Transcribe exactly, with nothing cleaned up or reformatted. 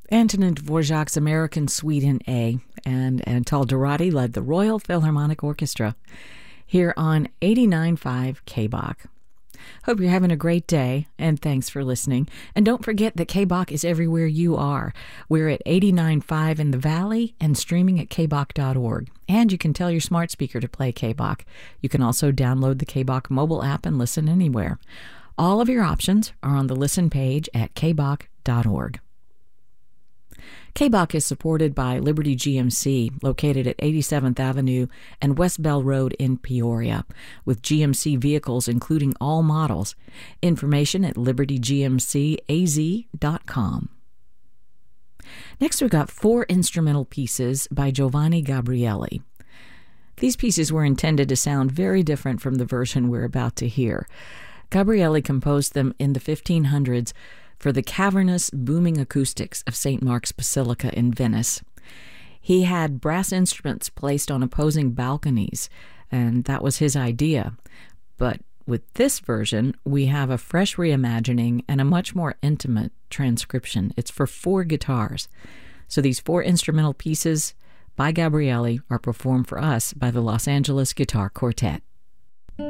Antonin Dvorak's American Suite in A, and Antal Dorati led the Royal Philharmonic Orchestra here on eighty-nine point five K B O C. Hope you're having a great day, and thanks for listening. And don't forget that K B O C is everywhere you are. We're at eighty-nine point five in the Valley and streaming at K B O C dot org. And you can tell your smart speaker to play K B O C. You can also download the K B O C mobile app and listen anywhere. All of your options are on the listen page at K B O C dot org. K B O C is supported by Liberty G M C, located at eighty-seventh Avenue and West Bell Road in Peoria, with G M C vehicles including all models. Information at liberty g m c a z dot com. Next, we've got four instrumental pieces by Giovanni Gabrieli. These pieces were intended to sound very different from the version we're about to hear. Gabrieli composed them in the fifteen hundreds for the cavernous, booming acoustics of Saint Mark's Basilica in Venice. He had brass instruments placed on opposing balconies, and that was his idea. But with this version, we have a fresh reimagining and a much more intimate transcription. It's for four guitars. So these four instrumental pieces by Gabrieli are performed for us by the Los Angeles Guitar Quartet.